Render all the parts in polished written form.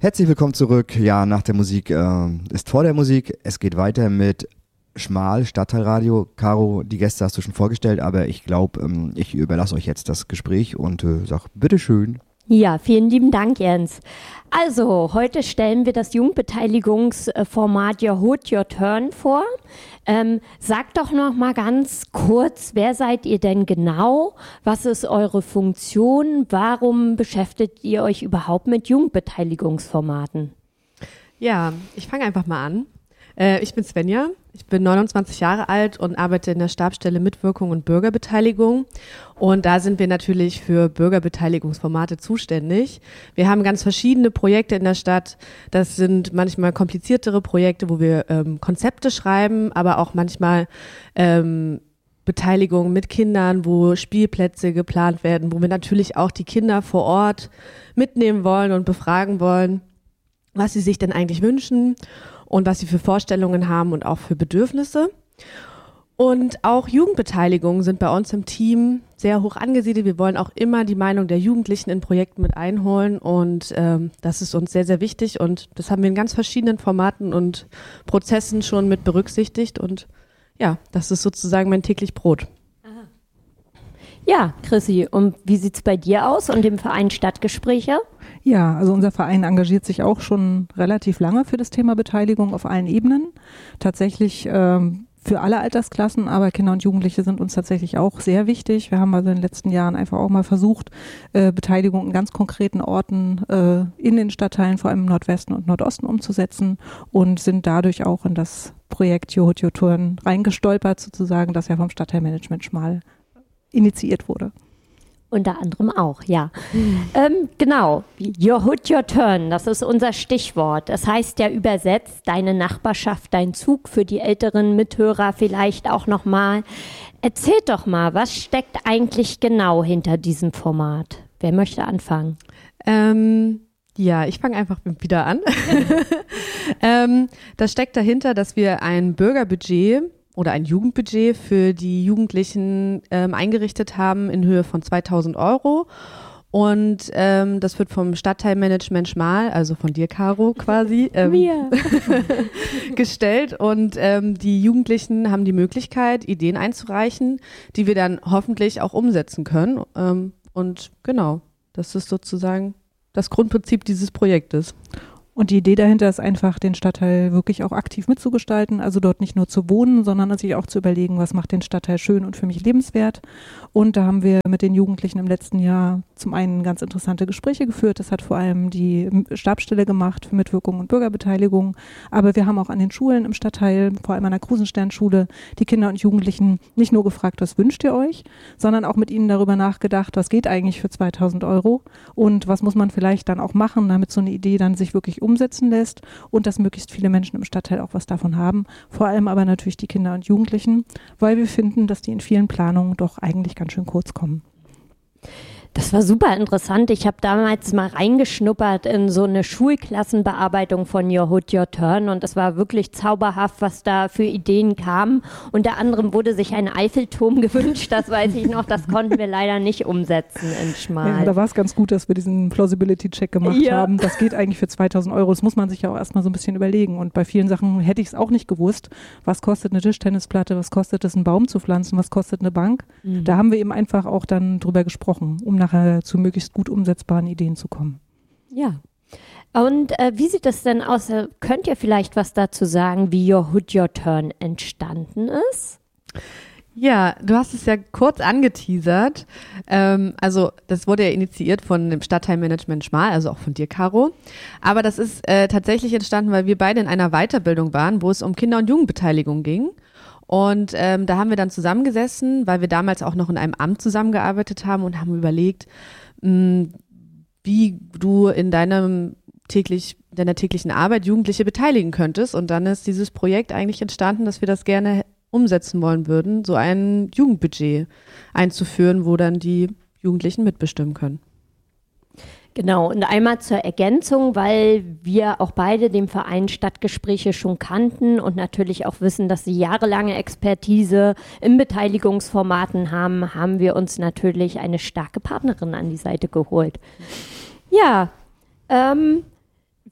Herzlich willkommen zurück. Ja, nach der Musik ist vor der Musik. Es geht weiter mit Schmal, Stadtteilradio. Caro, die Gäste hast du schon vorgestellt, aber ich glaube, ich überlasse euch jetzt das Gespräch und sag bitteschön. Ja, vielen lieben Dank, Jens. Also, heute stellen wir das Jugendbeteiligungsformat Your Hood, Your Turn vor. Sagt doch noch mal ganz kurz, wer seid ihr denn genau? Was ist eure Funktion? Warum beschäftigt ihr euch überhaupt mit Jugendbeteiligungsformaten? Ja, ich fange einfach mal an. Ich bin Svenja, ich bin 29 Jahre alt und arbeite in der Stabsstelle Mitwirkung und Bürgerbeteiligung. Und da sind wir natürlich für Bürgerbeteiligungsformate zuständig. Wir haben ganz verschiedene Projekte in der Stadt. Das sind manchmal kompliziertere Projekte, wo wir Konzepte schreiben, aber auch manchmal Beteiligung mit Kindern, wo Spielplätze geplant werden, wo wir natürlich auch die Kinder vor Ort mitnehmen wollen und befragen wollen, was sie sich denn eigentlich wünschen und was sie für Vorstellungen haben und auch für Bedürfnisse. Und auch Jugendbeteiligungen sind bei uns im Team sehr hoch angesiedelt. Wir wollen auch immer die Meinung der Jugendlichen in Projekten mit einholen und das ist uns sehr, sehr wichtig und das haben wir in ganz verschiedenen Formaten und Prozessen schon mit berücksichtigt und ja, das ist sozusagen mein täglich Brot. Ja, Chrissy, und wie sieht's bei dir aus und dem Verein Stadtgespräche? Ja, also unser Verein engagiert sich auch schon relativ lange für das Thema Beteiligung auf allen Ebenen. Tatsächlich für alle Altersklassen, aber Kinder und Jugendliche sind uns tatsächlich auch sehr wichtig. Wir haben also in den letzten Jahren einfach auch mal versucht, Beteiligung in ganz konkreten Orten in den Stadtteilen, vor allem im Nordwesten und Nordosten umzusetzen und sind dadurch auch in das Projekt Your Hood, Your Turn reingestolpert sozusagen, das ja vom Stadtteilmanagement Schmal initiiert wurde. Unter anderem auch, ja. Genau, Your Hood, Your Turn, das ist unser Stichwort. Das heißt ja übersetzt, deine Nachbarschaft, dein Zug, für die älteren Mithörer vielleicht auch nochmal. Erzählt doch mal, was steckt eigentlich genau hinter diesem Format? Wer möchte anfangen? Ja, ich fange einfach wieder an. Das steckt dahinter, dass wir ein Bürgerbudget oder ein Jugendbudget für die Jugendlichen eingerichtet haben in Höhe von 2.000 Euro. Und das wird vom Stadtteilmanagement Schmal, also von dir, Caro, quasi, gestellt. Und die Jugendlichen haben die Möglichkeit, Ideen einzureichen, die wir dann hoffentlich auch umsetzen können. Und genau, das ist sozusagen das Grundprinzip dieses Projektes. Und die Idee dahinter ist einfach, den Stadtteil wirklich auch aktiv mitzugestalten, also dort nicht nur zu wohnen, sondern sich auch zu überlegen, was macht den Stadtteil schön und für mich lebenswert. Und da haben wir mit den Jugendlichen im letzten Jahr zum einen ganz interessante Gespräche geführt. Das hat vor allem die Stabsstelle gemacht für Mitwirkung und Bürgerbeteiligung. Aber wir haben auch an den Schulen im Stadtteil, vor allem an der Krusensternschule, die Kinder und Jugendlichen nicht nur gefragt, was wünscht ihr euch, sondern auch mit ihnen darüber nachgedacht, was geht eigentlich für 2.000 Euro und was muss man vielleicht dann auch machen, damit so eine Idee dann sich wirklich umsetzen lässt und dass möglichst viele Menschen im Stadtteil auch was davon haben. Vor allem aber natürlich die Kinder und Jugendlichen, weil wir finden, dass die in vielen Planungen doch eigentlich ganz schön kurz kommen. Das war super interessant. Ich habe damals mal reingeschnuppert in so eine Schulklassenbearbeitung von Your Hood, Your Turn und es war wirklich zauberhaft, was da für Ideen kamen. Unter anderem wurde sich ein Eiffelturm gewünscht, das weiß ich noch, das konnten wir leider nicht umsetzen in Schmal. Ja, da war es ganz gut, dass wir diesen Plausibility-Check gemacht haben. Das geht eigentlich für 2.000 Euro. Das muss man sich ja auch erstmal so ein bisschen überlegen. Und bei vielen Sachen hätte ich es auch nicht gewusst. Was kostet eine Tischtennisplatte? Was kostet es, einen Baum zu pflanzen? Was kostet eine Bank? Da haben wir eben einfach auch dann drüber gesprochen, um nachher zu möglichst gut umsetzbaren Ideen zu kommen. Ja. Und wie sieht es denn aus? Könnt ihr vielleicht was dazu sagen, wie Your Hood, Your Turn entstanden ist? Ja, du hast es ja kurz angeteasert. Also das wurde ja initiiert von dem Stadtteilmanagement Schmal, also auch von dir, Caro. Aber das ist tatsächlich entstanden, weil wir beide in einer Weiterbildung waren, wo es um Kinder- und Jugendbeteiligung ging. Und da haben wir dann zusammengesessen, weil wir damals auch noch in einem Amt zusammengearbeitet haben und haben überlegt, wie du in deiner täglichen Arbeit Jugendliche beteiligen könntest. Und dann ist dieses Projekt eigentlich entstanden, dass wir das gerne umsetzen wollen würden, so ein Jugendbudget einzuführen, wo dann die Jugendlichen mitbestimmen können. Genau, und einmal zur Ergänzung, weil wir auch beide den Verein Stadtgespräche schon kannten und natürlich auch wissen, dass sie jahrelange Expertise in Beteiligungsformaten haben, haben wir uns natürlich eine starke Partnerin an die Seite geholt. Ja,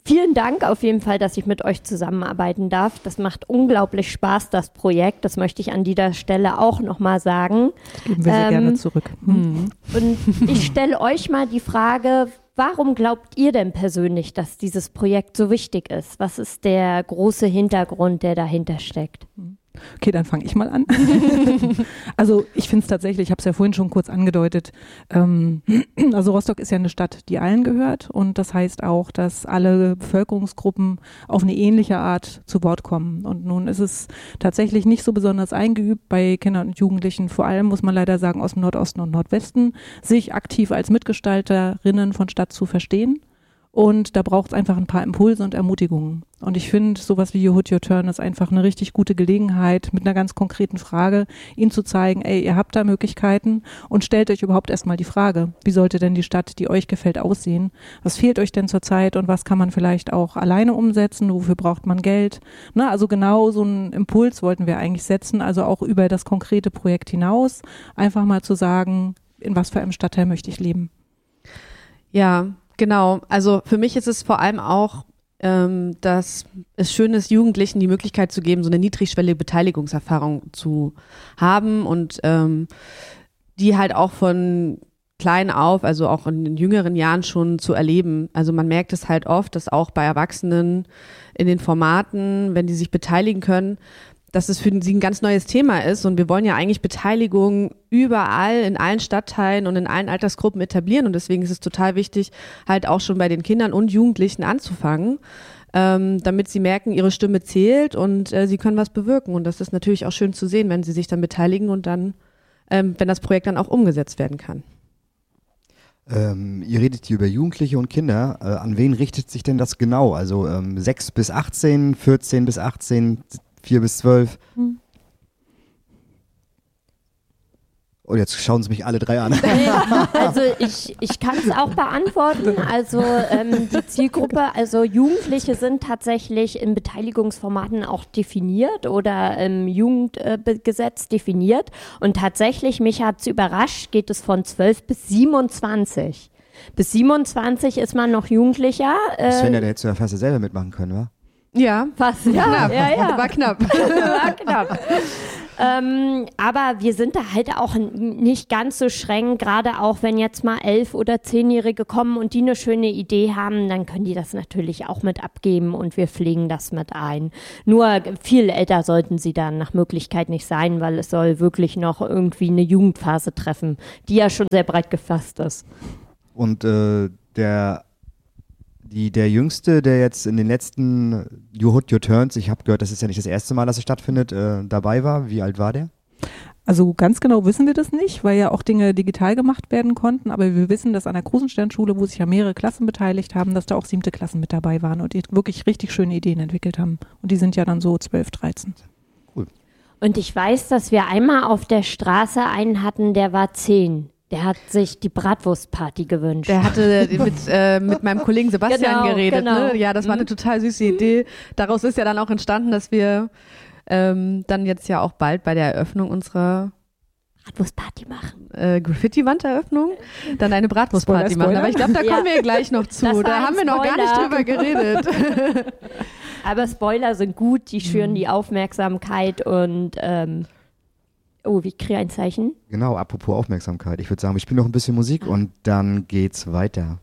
Vielen Dank auf jeden Fall, dass ich mit euch zusammenarbeiten darf. Das macht unglaublich Spaß, das Projekt. Das möchte ich an dieser Stelle auch nochmal sagen. Das geben wir sehr gerne zurück. Und ich stelle euch mal die Frage, warum glaubt ihr denn persönlich, dass dieses Projekt so wichtig ist? Was ist der große Hintergrund, der dahinter steckt? Okay, dann fange ich mal an. Also ich finde es tatsächlich, ich habe es ja vorhin schon kurz angedeutet, also Rostock ist ja eine Stadt, die allen gehört und das heißt auch, dass alle Bevölkerungsgruppen auf eine ähnliche Art zu Wort kommen. Und nun ist es tatsächlich nicht so besonders eingeübt bei Kindern und Jugendlichen, vor allem muss man leider sagen aus dem Nordosten und Nordwesten, sich aktiv als Mitgestalterinnen von Stadt zu verstehen. Und da braucht es einfach ein paar Impulse und Ermutigungen. Und ich finde, sowas wie You Hood Your Turn ist einfach eine richtig gute Gelegenheit, mit einer ganz konkreten Frage ihnen zu zeigen, ey, ihr habt da Möglichkeiten und stellt euch überhaupt erstmal die Frage, wie sollte denn die Stadt, die euch gefällt, aussehen? Was fehlt euch denn zurzeit und was kann man vielleicht auch alleine umsetzen? Wofür braucht man Geld? Na, also genau so einen Impuls wollten wir eigentlich setzen, also auch über das konkrete Projekt hinaus, einfach mal zu sagen, in was für einem Stadtteil möchte ich leben? Ja, genau. Also für mich ist es vor allem auch, dass es schön ist, Jugendlichen die Möglichkeit zu geben, so eine niedrigschwellige Beteiligungserfahrung zu haben und die halt auch von klein auf, also auch in den jüngeren Jahren schon zu erleben. Also man merkt es halt oft, dass auch bei Erwachsenen in den Formaten, wenn die sich beteiligen können, dass es für sie ein ganz neues Thema ist und wir wollen ja eigentlich Beteiligung überall, in allen Stadtteilen und in allen Altersgruppen etablieren und deswegen ist es total wichtig, halt auch schon bei den Kindern und Jugendlichen anzufangen, damit sie merken, ihre Stimme zählt und sie können was bewirken und das ist natürlich auch schön zu sehen, wenn sie sich dann beteiligen und dann, wenn das Projekt dann auch umgesetzt werden kann. Ihr redet hier über Jugendliche und Kinder. An wen richtet sich denn das genau? Also 6 bis 18, 14 bis 18, 4 bis 12. Und jetzt schauen Sie mich alle drei an. Also ich kann es auch beantworten. Also die Zielgruppe, also Jugendliche sind tatsächlich in Beteiligungsformaten auch definiert oder im Jugendgesetz definiert. Und tatsächlich, mich hat es überrascht, geht es von 12 bis 27. Bis 27 ist man noch Jugendlicher. Sven, der hätte ja fast selber mitmachen können, wa? Ja, fast, ja, knapp. ja. War knapp. War knapp. Aber wir sind da halt auch nicht ganz so streng, gerade auch wenn jetzt mal 11- oder 10-Jährige kommen und die eine schöne Idee haben, dann können die das natürlich auch mit abgeben und wir pflegen das mit ein. Nur viel älter sollten sie dann nach Möglichkeit nicht sein, weil es soll wirklich noch irgendwie eine Jugendphase treffen, die ja schon sehr breit gefasst ist. Und der Jüngste, der jetzt in den letzten You Hood Your Turns, ich habe gehört, das ist ja nicht das erste Mal, dass es stattfindet, dabei war. Wie alt war der? Also ganz genau wissen wir das nicht, weil ja auch Dinge digital gemacht werden konnten, aber wir wissen, dass an der Großensternschule, wo sich ja mehrere Klassen beteiligt haben, dass da auch 7. Klassen mit dabei waren und die wirklich richtig schöne Ideen entwickelt haben. Und die sind ja dann so 12, 13. Cool. Und ich weiß, dass wir einmal auf der Straße einen hatten, der war 10. Der hat sich die Bratwurstparty gewünscht. Der hatte mit meinem Kollegen Sebastian geredet. Genau. Ne? Ja, das war eine total süße Idee. Daraus ist ja dann auch entstanden, dass wir dann jetzt ja auch bald bei der Eröffnung unserer Bratwurstparty machen. Graffiti-Wanderöffnung dann eine Bratwurstparty machen. Aber ich glaube, da kommen wir gleich noch zu. Das war Da haben wir noch gar nicht drüber geredet. Aber Spoiler sind gut, die schüren die Aufmerksamkeit und wie kriege ich ein Zeichen? Genau, apropos Aufmerksamkeit. Ich würde sagen, wir spielen noch ein bisschen Musik und dann geht's weiter.